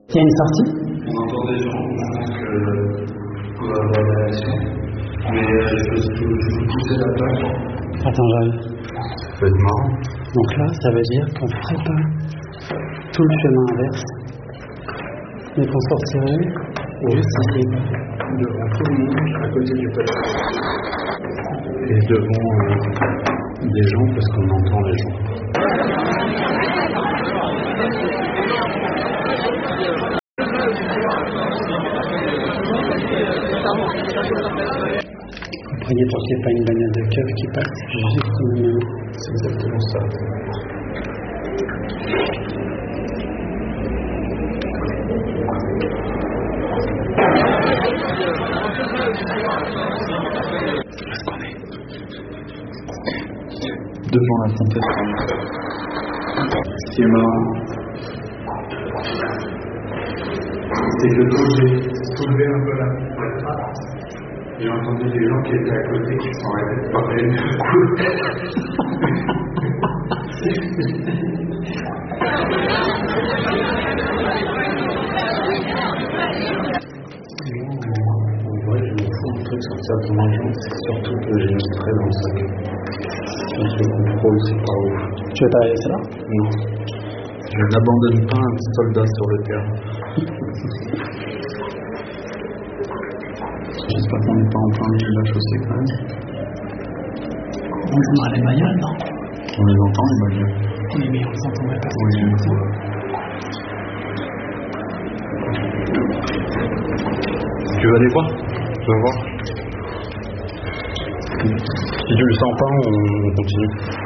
Il y a une sortie? On entend des gens, je pense qu'il faut avoir des réactions. Mais je peux pousser la plaque. Attends, j'arrive. Ça peut être marrant. Donc là, ça veut dire qu'on ferait pas tout le chemin inverse, mais qu'on sortirait juste ici. Devant tout le monde, à côté du palais. Et devant des gens, parce qu'on entend les gens. Vous priez pour qu'il n'y ait pas une bagnole de keuf qui passe juste au moment. C'est exactement ça. Est-ce qu'on est devant la fontaine. Ce qui est marrant, c'est que quand j'ai soulevé un peu la trappe, j'ai entendu des gens qui étaient à côté qui sont arrêtés de parler d'un coup. En vrai, je me fous un truc sur certains gens, c'est surtout que j'ai une trait dans le sac. Je pense que le contrôle, c'est pas ouf. Tu veux t'arrêter là? Non. Je n'abandonne pas un soldat sur le terrain. J'espère qu'on n'est pas en plein milieu de la chaussée quand même. On entendra les bagnoles, non? On les entend les bagnoles. Oui, mais on les entendrait pas. Oui, tu veux aller voir? Tu veux voir? Si tu le sens pas, on continue.